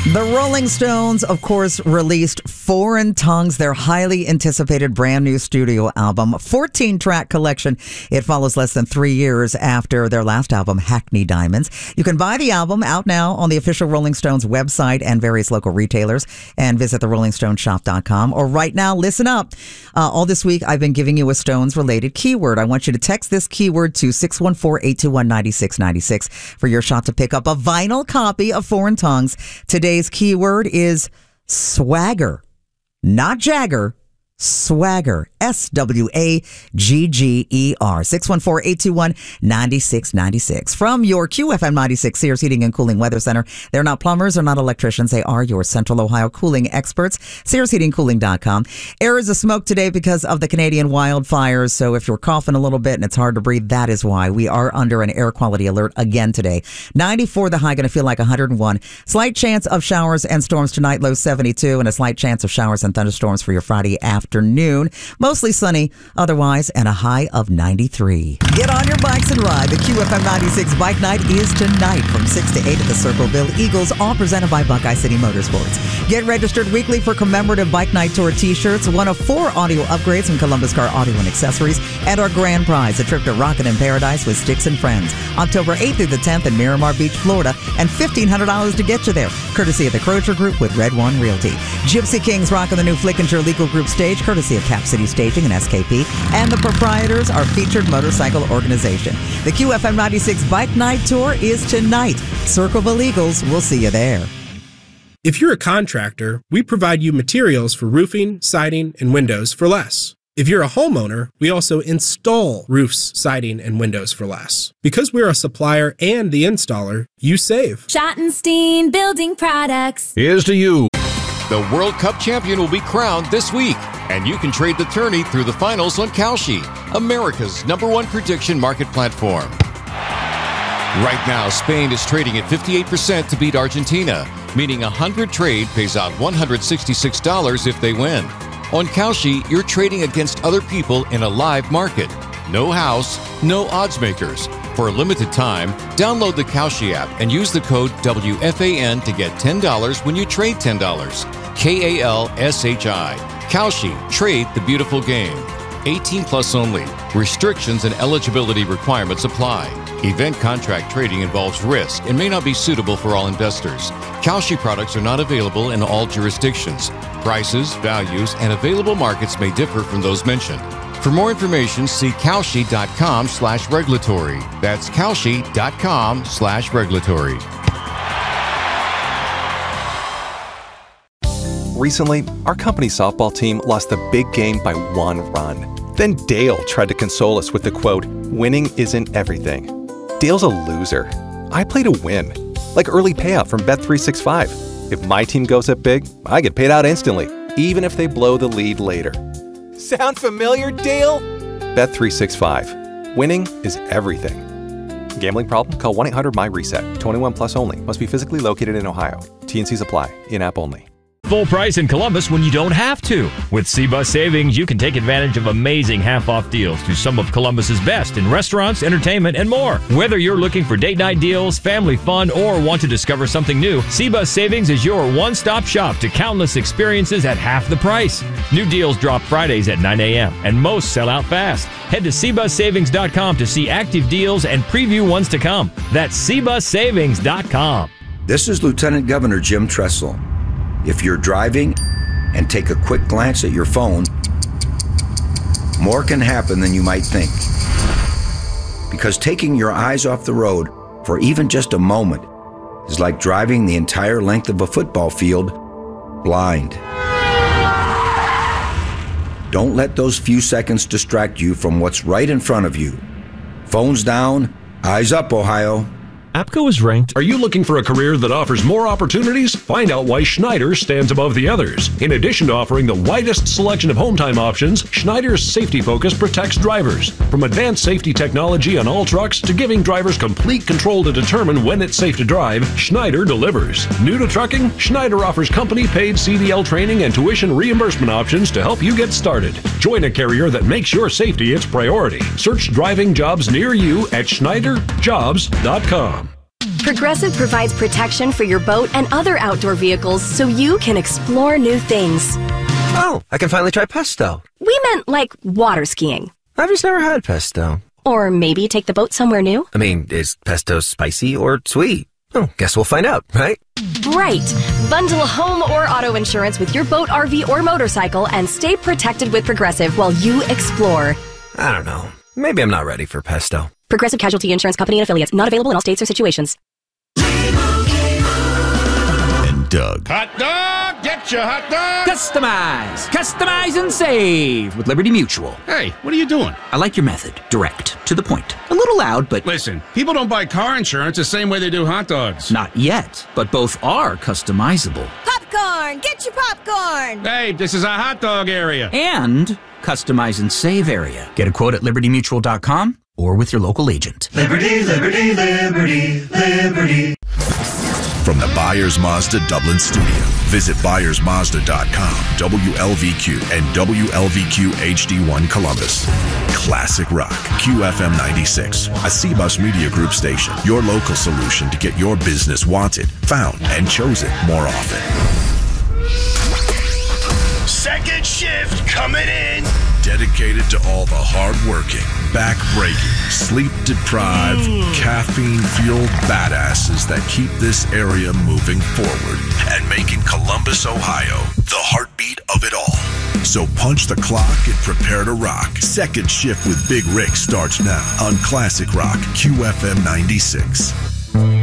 The Rolling Stones, of course, released Foreign Tongues, their highly anticipated brand new studio album, 14-track collection. It follows less than 3 years after their last album, Hackney Diamonds. You can buy the album out now on the official Rolling Stones website and various local retailers, and visit therollingstonesshop.com. Or right now, listen up. All this week, I've been giving you a Stones-related keyword. I want you to text this keyword to 614-821-9696 for your shot to pick up a vinyl copy of Foreign Tongues. Today's keyword is swagger, not Jagger. Swagger, SWAGGER, 614-821-9696. From your QFM 96 Sears Heating and Cooling Weather Center. They're not plumbers, they're not electricians. They are your Central Ohio cooling experts. SearsHeatingCooling.com. Areas of smoke today because of the Canadian wildfires. So if you're coughing a little bit and it's hard to breathe, that is why. We are under an air quality alert again today. 94 the high, going to feel like 101. Slight chance of showers and storms tonight, low 72, and a slight chance of showers and thunderstorms for your Friday afternoon. Mostly sunny otherwise, and a high of 93. Get on your bikes and ride. The QFM 96 Bike Night is tonight from 6 to 8 at the Circleville Eagles, all presented by Buckeye City Motorsports. Get registered weekly for commemorative Bike Night Tour t-shirts, one of 4 audio upgrades from Columbus Car Audio and Accessories, and our grand prize, a trip to Rockin' in Paradise with Sticks and Friends, October 8th through the 10th in Miramar Beach, Florida, and $1,500 to get you there, courtesy of the Crocher Group with Red One Realty. Gypsy Kings rocking the new Flickinger Legal Group stage, courtesy of Cap City Staging and SKP, and the proprietors are Featured Motorcycle Organization. The QFM 96 Bike Night Tour is tonight. Circleville Eagles, we'll see you there. If you're a contractor, we provide you materials for roofing, siding, and windows for less. If you're a homeowner, we also install roofs, siding, and windows for less. Because we're a supplier and the installer, you save. Schottenstein Building Products. Here's to you. The World Cup champion will be crowned this week, and you can trade the tourney through the finals on Kalshi, America's #1 prediction market platform. Right now, Spain is trading at 58% to beat Argentina, meaning 100 trade pays out $166 if they win. On Kalshi, you're trading against other people in a live market. No house, no odds makers. For a limited time, download the Kalshi app and use the code WFAN to get $10 when you trade $10. KALSHI. Kalshi. Trade the beautiful game. 18 plus only. Restrictions and eligibility requirements apply. Event contract trading involves risk and may not be suitable for all investors. Kalshi products are not available in all jurisdictions. Prices, values, and available markets may differ from those mentioned. For more information, see Kalshi.com/regulatory. That's Kalshi.com/regulatory. Recently, our company's softball team lost the big game by 1 run. Then Dale tried to console us with the quote, "Winning isn't everything." Dale's a loser. I play to win. Like early payout from Bet365. If my team goes up big, I get paid out instantly, even if they blow the lead later. Sound familiar, Dale? Bet365. Winning is everything. Gambling problem? Call 1-800-MY-RESET. 21 plus only. Must be physically located in Ohio. T&Cs apply. In-app only. Full price in Columbus when you don't have to. With C-Bus Savings, you can take advantage of amazing half-off deals to some of Columbus's best in restaurants, entertainment, and more. Whether you're looking for date night deals, family fun, or want to discover something new, C-Bus Savings is your one-stop shop to countless experiences at half the price. New deals drop Fridays at 9 a.m., and most sell out fast. Head to cbussavings.com to see active deals and preview ones to come. That's cbussavings.com. This is Lieutenant Governor Jim Tressel. If you're driving and take a quick glance at your phone, more can happen than you might think. Because taking your eyes off the road for even just a moment is like driving the entire length of a football field blind. Don't let those few seconds distract you from what's right in front of you. Phones down, eyes up, Ohio. APCO is ranked. Are you looking for a career that offers more opportunities? Find out why Schneider stands above the others. In addition to offering the widest selection of home time options, Schneider's safety focus protects drivers. From advanced safety technology on all trucks to giving drivers complete control to determine when it's safe to drive, Schneider delivers. New to trucking? Schneider offers company-paid CDL training and tuition reimbursement options to help you get started. Join a carrier that makes your safety its priority. Search driving jobs near you at SchneiderJobs.com. Progressive provides protection for your boat and other outdoor vehicles so you can explore new things. Oh, I can finally try pesto. We meant like water skiing. I've just never had pesto. Or maybe take the boat somewhere new. I mean, is pesto spicy or sweet? Oh, guess we'll find out, right? Right. Bundle home or auto insurance with your boat, RV, or motorcycle and stay protected with Progressive while you explore. I don't know. Maybe I'm not ready for pesto. Progressive Casualty Insurance Company and Affiliates. Not available in all states or situations. And Doug. Hot dog! Get your hot dog! Customize! Customize and save with Liberty Mutual. Hey, what are you doing? I like your method. Direct. To the point. A little loud, but... Listen, people don't buy car insurance the same way they do hot dogs. Not yet, but both are customizable. Popcorn! Get your popcorn! Hey, this is a hot dog area. And customize and save area. Get a quote at libertymutual.com or with your local agent. Liberty, liberty, liberty, liberty. From the Byers Mazda Dublin studio, visit ByersMazda.com, WLVQ, and WLVQ HD1 Columbus. Classic Rock, QFM 96, a CBus Media Group station. Your local solution to get your business wanted, found, and chosen more often. Second shift coming in. Dedicated to all the hard-working, back-breaking, sleep-deprived, caffeine-fueled badasses that keep this area moving forward and making Columbus, Ohio, the heartbeat of it all. So punch the clock and prepare to rock. Second Shift with Big Rick starts now on Classic Rock, QFM 96.